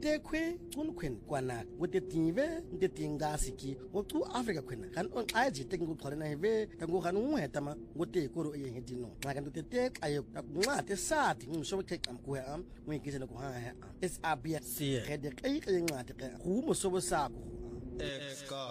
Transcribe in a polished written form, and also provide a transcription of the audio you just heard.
tekwe unkhwen kwana ngotetive ntetingasi ngoku Africa khwena kan on aji tengu khona heve tangu kan unheta ma ngote koro yehedino ngaka ntete ayo nqate sathi ngisho beqeqa mkuya am ngikise nokuhanga ha it's abia siye khede qeqe nqate ke gumo sobo sakho Ex